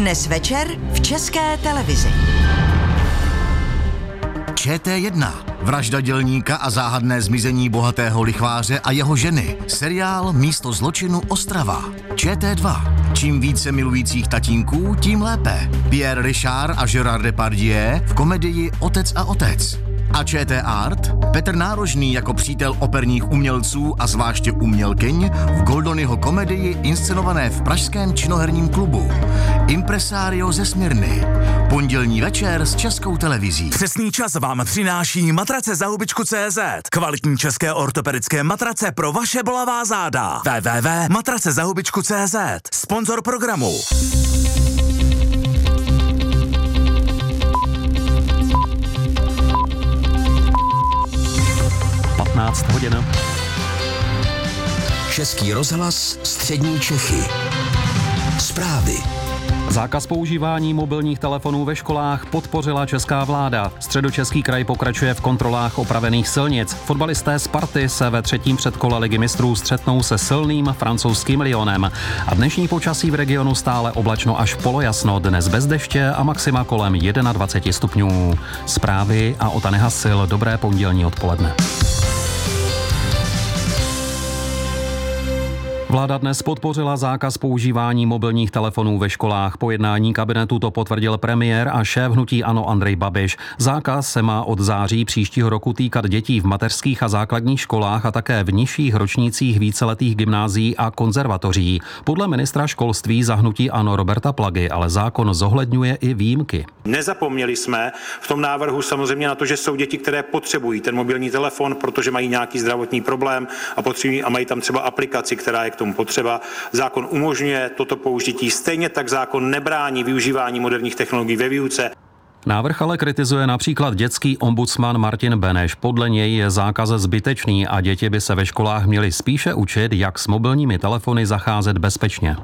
Dnes večer v České televizi. ČT1. Vražda dělníka a záhadné zmizení bohatého lichváře a jeho ženy. Seriál Místo zločinu Ostrava. ČT2. Čím více milujících tatínků, tím lépe. Pierre Richard a Gérard Depardieu v komedii Otec a otec. A ČT Art? Petr Nárožný jako přítel operních umělců a zvláště umělkyň v Goldonyho komedii inscenované v pražském činoherním klubu. Impresario ze Smyrny. Pondělní večer s Českou televizí. Přesný čas vám přináší matrace za hubičku.cz. Kvalitní české ortopedické matrace pro vaše bolavá záda. www.matracezahubičku.cz. Sponzor programu. Hodina. Český rozhlas, střední Čechy. Zprávy. Zákaz používání mobilních telefonů ve školách podpořila česká vláda. Středočeský kraj pokračuje v kontrolách opravených silnic. Fotbalisté Sparty se ve třetím předkole Ligy mistrů střetnou se silným francouzským Lyonem. A dnešní počasí v regionu stále oblačno až polojasno, dnes bez deště a maxima kolem 21 stupňů. Zprávy a Ota Nehasil, dobré pondělní odpoledne. Vláda dnes podpořila zákaz používání mobilních telefonů ve školách. Po jednání kabinetu to potvrdil premiér a šéf hnutí ANO Andrej Babiš. Zákaz se má od září příštího roku týkat dětí v mateřských a základních školách a také v nižších ročnících víceletých gymnázií a konzervatoří. Podle ministra školství za hnutí ANO Roberta Plagy ale zákon zohledňuje i výjimky. Nezapomněli jsme v tom návrhu samozřejmě na to, že jsou děti, které potřebují ten mobilní telefon, protože mají nějaký zdravotní problém a potřebují a mají tam třeba aplikaci, která je k tomu potřeba. Zákon umožňuje toto použití, stejně tak zákon nebrání využívání moderních technologií ve výuce. Návrh ale kritizuje například dětský ombudsman Martin Beneš. Podle něj je zákaz zbytečný a děti by se ve školách měly spíše učit, jak s mobilními telefony zacházet bezpečně.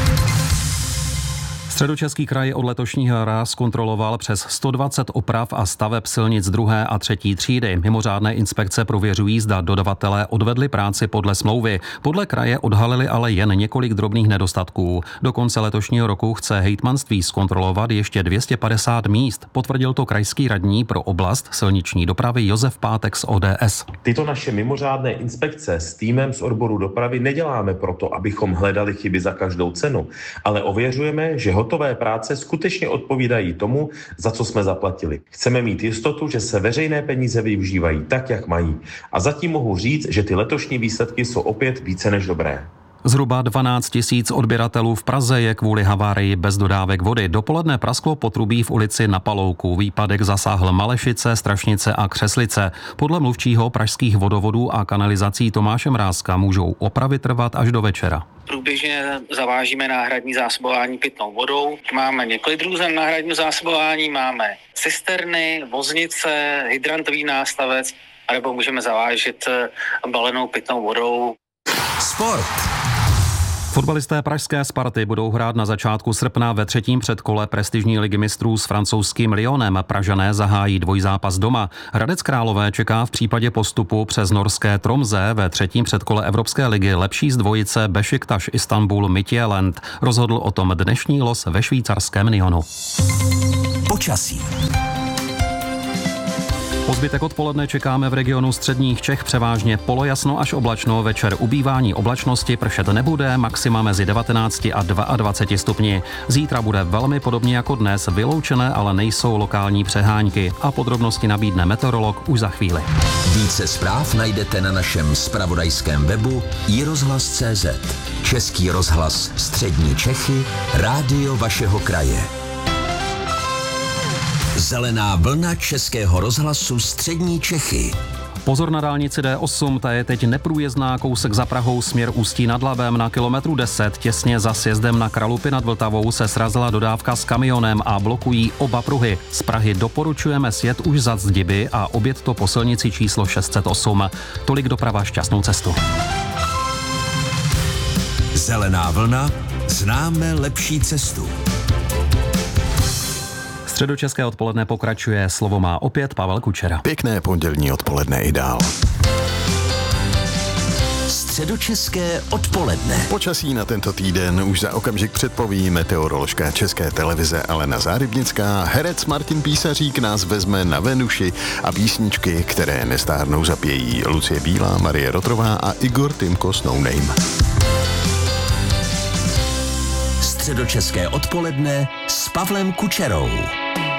Středočeský kraj od letošního jara zkontroloval přes 120 oprav a staveb silnic 2. a 3. třídy. Mimořádné inspekce prověřují, zda dodavatelé odvedli práci podle smlouvy. Podle kraje odhalili ale jen několik drobných nedostatků. Do konce letošního roku chce hejtmanství zkontrolovat ještě 250 míst. Potvrdil to krajský radní pro oblast silniční dopravy Josef Pátek z ODS. Tyto naše mimořádné inspekce s týmem z odboru dopravy neděláme proto, abychom hledali chyby za každou cenu, ale ověřujeme, že hotové práce skutečně odpovídají tomu, za co jsme zaplatili. Chceme mít jistotu, že se veřejné peníze využívají tak, jak mají. A zatím mohu říct, že ty letošní výsledky jsou opět více než dobré. Zhruba 12 000 odběratelů v Praze je kvůli havárii bez dodávek vody. Dopoledne prasklo potrubí v ulici Na Palouku. Výpadek zasáhl Malešice, Strašnice a Křeslice. Podle mluvčího pražských vodovodů a kanalizací Tomáše Mrázka můžou opravy trvat až do večera. Průběžně zavážíme náhradní zásobování pitnou vodou. Máme několik druhů náhradního zásobování, máme cisterny, voznice, hydrantový nástavec, anebo můžeme zavážet balenou pitnou vodou. Sport. Fotbalisté pražské Sparty budou hrát na začátku srpna ve třetím předkole prestižní Ligy mistrů s francouzským Lyonem. Pražané zahájí dvojzápas doma. Hradec Králové čeká v případě postupu přes norské Tromsø ve třetím předkole Evropské ligy lepší z dvojice Beşiktaş Istanbul Midtjylland. Rozhodl o tom dnešní los ve švýcarském Nyonu. Počasí. Po zbytek odpoledne čekáme v regionu středních Čech převážně polojasno až oblačno, večer ubývání oblačnosti, pršet nebude, maxima mezi 19 a 22 stupni. Zítra bude velmi podobně jako dnes, vyloučené ale nejsou lokální přehánky a podrobnosti nabídne meteorolog už za chvíli. Více zpráv najdete na našem zpravodajském webu iRozhlas.cz. Český rozhlas střední Čechy, rádio vašeho kraje. Zelená vlna Českého rozhlasu střední Čechy. Pozor na dálnici D8, ta je teď neprůjezdná, kousek za Prahou směr Ústí nad Labem na kilometru 10, těsně za sjezdem na Kralupy nad Vltavou se srazila dodávka s kamionem a blokují oba pruhy. Z Prahy doporučujeme sjet už za Zdiby a objet to po silnici číslo 608. Tolik doprava, šťastnou cestu. Zelená vlna, známe lepší cestu. Středočeské odpoledne pokračuje, slovo má opět Pavel Kučera. Pěkné pondělní odpoledne i dál. Středočeské odpoledne. Počasí na tento týden už za okamžik předpoví meteoroložka České televize Alena Zárybnická. Herec Martin Písařík nás vezme na Venuši a písničky, které nestárnou, zapějí Lucie Bílá, Marie Rotrová a Igor Timko s No Name. Středočeské odpoledne s Pavlem Kučerou.